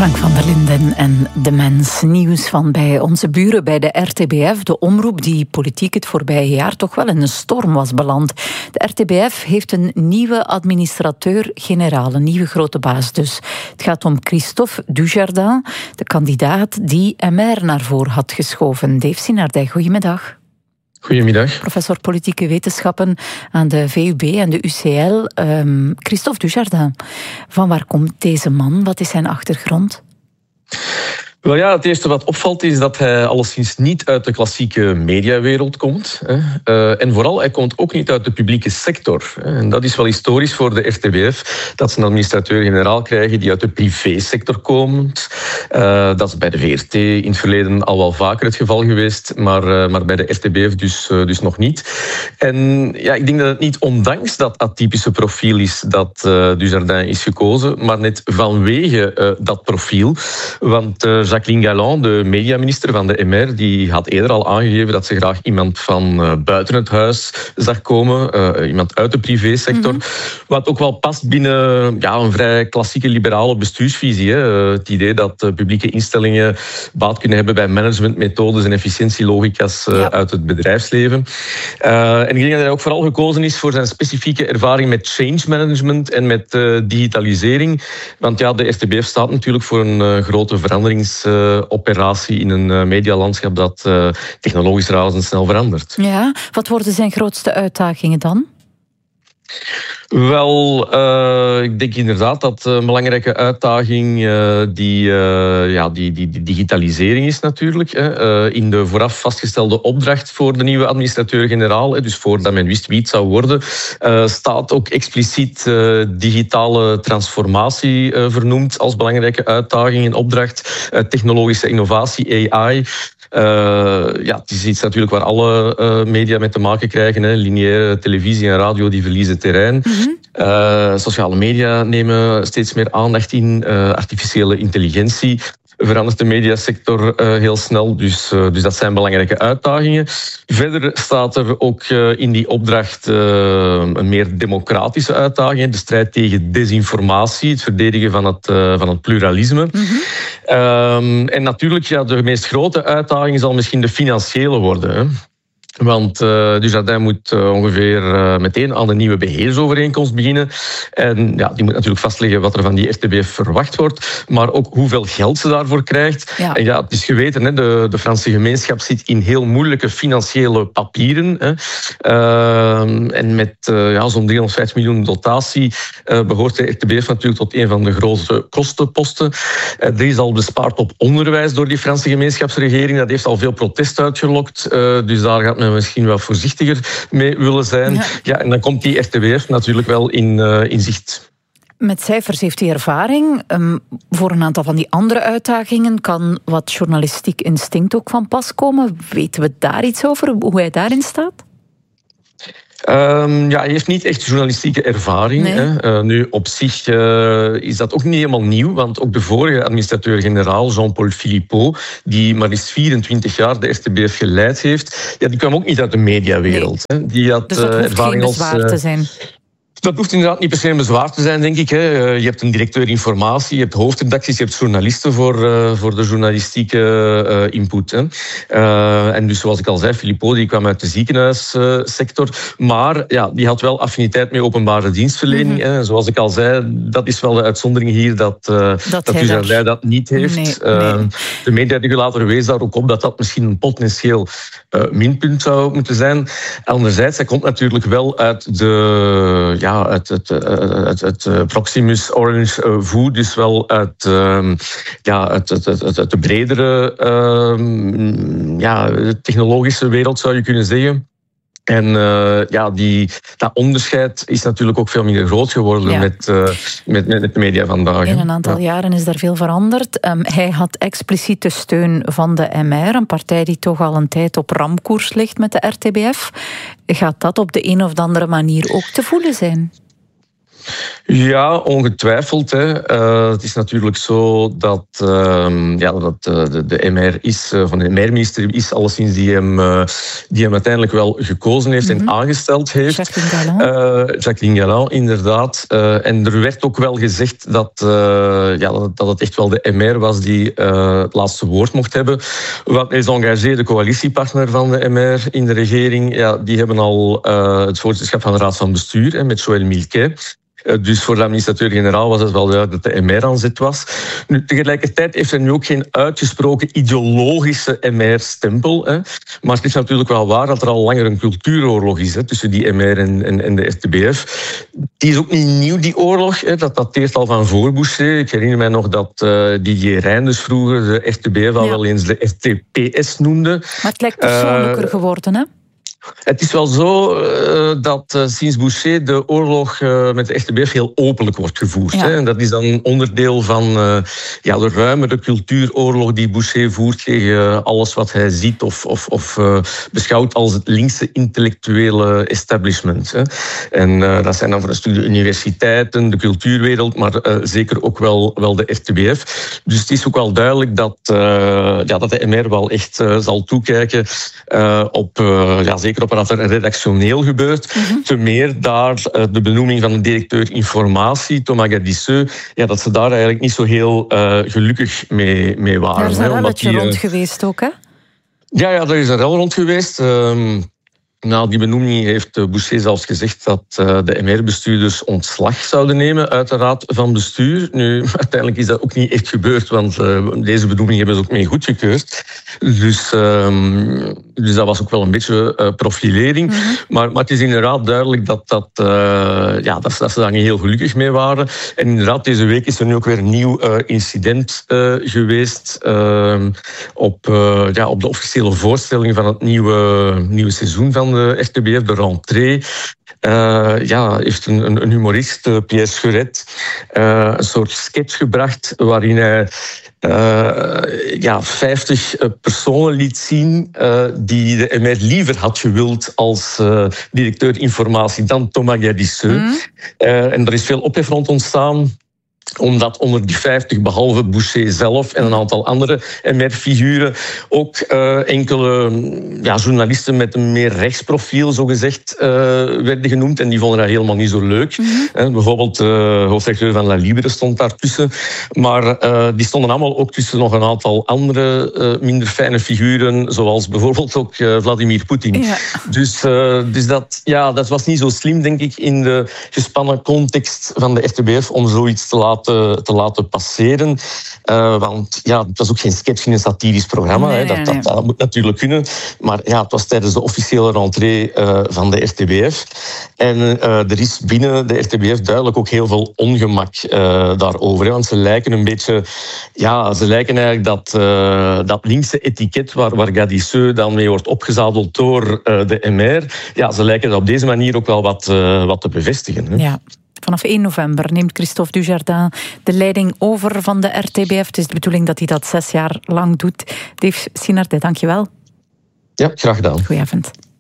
Frank van der Linden en De Mens. Nieuws van bij onze buren bij de RTBF. De omroep die politiek het voorbije jaar toch wel in een storm was beland. De RTBF heeft een nieuwe administrateur-generaal, een nieuwe grote baas dus. Het gaat om Christophe Dujardin, de kandidaat die MR naar voren had geschoven. Dave Sinardij, goedemiddag. Goedemiddag. Professor politieke wetenschappen aan de VUB en de UCL. Christophe Dujardin, van waar komt deze man? Wat is zijn achtergrond? Wel ja, het eerste wat opvalt is dat hij alleszins niet uit de klassieke mediawereld komt. En vooral, hij komt ook niet uit de publieke sector. En dat is wel historisch voor de RTBF, dat ze een administrateur-generaal krijgen die uit de privésector komt. Dat is bij de VRT in het verleden al wel vaker het geval geweest, maar bij de RTBF dus nog niet. En ja, ik denk dat het niet ondanks dat atypische profiel is dat Dujardin is gekozen, maar net vanwege dat profiel. Want Jacqueline Galland, de mediaminister van de MR, die had eerder al aangegeven dat ze graag iemand van buiten het huis zag komen, iemand uit de privésector. Wat ook wel past binnen een vrij klassieke liberale bestuursvisie. Het idee dat publieke instellingen baat kunnen hebben bij managementmethodes en efficiëntielogica's uit het bedrijfsleven. En ik denk dat hij ook vooral gekozen is voor zijn specifieke ervaring met change management en met digitalisering. Want ja, de RTBF staat natuurlijk voor een grote veranderingsoperatie in een medialandschap dat technologisch razendsnel verandert. Ja, wat worden zijn grootste uitdagingen dan? Wel, ik denk inderdaad dat een belangrijke uitdaging die digitalisering is natuurlijk. In de vooraf vastgestelde opdracht voor de nieuwe administrateur-generaal, dus voordat men wist wie het zou worden, staat ook expliciet digitale transformatie vernoemd als belangrijke uitdaging in opdracht. Technologische innovatie, AI. Het is iets natuurlijk waar alle media mee te maken krijgen. Lineaire televisie en radio die verliezen terrein. Sociale media nemen steeds meer aandacht in. Artificiële intelligentie verandert de mediasector heel snel. Dus dat zijn belangrijke uitdagingen. Verder staat er ook in die opdracht een meer democratische uitdaging. De strijd tegen desinformatie, het verdedigen van het pluralisme. En natuurlijk, de meest grote uitdaging zal misschien de financiële worden. Hè. Want Dujardin moet ongeveer meteen aan de nieuwe beheersovereenkomst beginnen. En die moet natuurlijk vastleggen wat er van die RTBF verwacht wordt, maar ook hoeveel geld ze daarvoor krijgt. Ja. En het is geweten, hè, de Franse gemeenschap zit in heel moeilijke financiële papieren. Hè. En met zo'n 350 miljoen dotatie behoort de RTBF natuurlijk tot een van de grootste kostenposten. Er is al bespaard op onderwijs door die Franse gemeenschapsregering. Dat heeft al veel protest uitgelokt. Dus daar gaat men misschien wel voorzichtiger mee willen zijn. Ja, en dan komt die RTBF natuurlijk wel in zicht. Met cijfers heeft hij ervaring. Voor een aantal van die andere uitdagingen kan wat journalistiek instinct ook van pas komen. Weten we daar iets over, hoe hij daarin staat? Hij heeft niet echt journalistieke ervaring. Nee. Hè. Nu, op zich is dat ook niet helemaal nieuw, want ook de vorige administrateur-generaal, Jean-Paul Philippot, die maar eens 24 jaar de RTBF geleid heeft, die kwam ook niet uit de mediawereld. Nee. Hè. Die had dus dat hoeft ervaring geen bezwaar te zijn. Dat hoeft inderdaad niet per se een bezwaar te zijn, denk ik. Je hebt een directeur informatie, je hebt hoofdredacties, je hebt journalisten voor de journalistieke input. En dus zoals ik al zei, Philippot die kwam uit de ziekenhuissector, maar die had wel affiniteit met openbare dienstverlening. Zoals ik al zei, dat is wel de uitzondering hier dat Dujardin dat niet heeft. Nee. De mediaregulator wees daar ook op dat misschien een potentieel minpunt zou moeten zijn. Anderzijds, hij komt natuurlijk wel uit het Proximus Orange Voet, dus wel uit de bredere technologische wereld, zou je kunnen zeggen. En dat onderscheid is natuurlijk ook veel minder groot geworden met de media vandaag. In een aantal jaren is daar veel veranderd. Hij had expliciete steun van de MR, een partij die toch al een tijd op ramkoers ligt met de RTBF. Gaat dat op de een of andere manier ook te voelen zijn? Ja, ongetwijfeld. Hè. Het is natuurlijk zo dat, de MR is, van de MR-minister is alleszins die hem uiteindelijk wel gekozen heeft en aangesteld heeft. Jacqueline Galland, inderdaad. En er werd ook wel gezegd dat het echt wel de MR was die het laatste woord mocht hebben. Wat is engagé, de coalitiepartner van de MR in de regering, die hebben al het voorzitterschap van de Raad van Bestuur met Joël Milquet. Dus voor de administrateur-generaal was het wel duidelijk dat de MR aan zet was. Nu, tegelijkertijd heeft er nu ook geen uitgesproken ideologische MR-stempel. Maar het is natuurlijk wel waar dat er al langer een cultuuroorlog is tussen die MR en de RTBF. Die is ook niet nieuw, die oorlog. Dat dateert al van voor Boucher. Ik herinner mij nog dat Didier Reynders vroeger de RTBF al wel eens de RTPS noemde. Maar het lijkt persoonlijker geworden, hè? Het is wel zo dat sinds Boucher de oorlog met de RTBF heel openlijk wordt gevoerd. Ja. Hè? En dat is dan onderdeel van de ruimere cultuuroorlog die Boucher voert tegen alles wat hij ziet of beschouwt als het linkse intellectuele establishment. Hè? En dat zijn dan voor een stuk de universiteiten, de cultuurwereld, maar zeker ook wel de RTBF. Dus het is ook wel duidelijk dat de MR wel echt zal toekijken op zeker op wat er redactioneel gebeurt. Te meer daar de benoeming van de directeur informatie, Thomas Gadisseu, dat ze daar eigenlijk niet zo heel gelukkig mee waren. Daar is een relletje rond geweest ook, hè? Ja, daar is een rel rond geweest. Na die benoeming heeft Boucher zelfs gezegd dat de MR-bestuurders ontslag zouden nemen uit de Raad van Bestuur. Nu, uiteindelijk is dat ook niet echt gebeurd, want deze benoeming hebben ze ook mee goedgekeurd. Dus dat was ook wel een beetje profilering. Maar het is inderdaad duidelijk dat ze daar niet heel gelukkig mee waren. En inderdaad, deze week is er nu ook weer een nieuw incident geweest op de officiële voorstelling van het nieuwe seizoen van de RTBF, de rentrée. Heeft een humorist, Pierre Schuret, een soort sketch gebracht waarin hij 50 personen liet zien die de MR liever had gewild als directeur informatie dan Thomas Gadisseu. En er is veel ophef rond ontstaan, omdat onder die 50, behalve Boucher zelf en een aantal andere MR-figuren, ook enkele journalisten met een meer rechtsprofiel, zogezegd, werden genoemd. En die vonden dat helemaal niet zo leuk. Bijvoorbeeld de hoofdredacteur van La Libre stond daartussen. Maar die stonden allemaal ook tussen nog een aantal andere minder fijne figuren, zoals bijvoorbeeld ook Vladimir Poetin. Ja. Dus dat was niet zo slim, denk ik, in de gespannen context van de RTBF om zoiets te laten passeren. Want het was ook geen sketch in een satirisch programma. Nee. Dat moet natuurlijk kunnen. Maar het was tijdens de officiële rentrée van de RTBF. En er is binnen de RTBF duidelijk ook heel veel ongemak daarover. Want ze lijken een beetje... ze lijken eigenlijk dat linkse etiket waar Gadisseu dan mee wordt opgezadeld door de MR. Ze lijken dat op deze manier ook wel wat te bevestigen. Hè? Ja. Vanaf 1 november neemt Christophe Dujardin de leiding over van de RTBF. Het is de bedoeling dat hij dat 6 jaar lang doet. Dave Sinardet, dank je wel. Ja, graag gedaan. Goedenavond.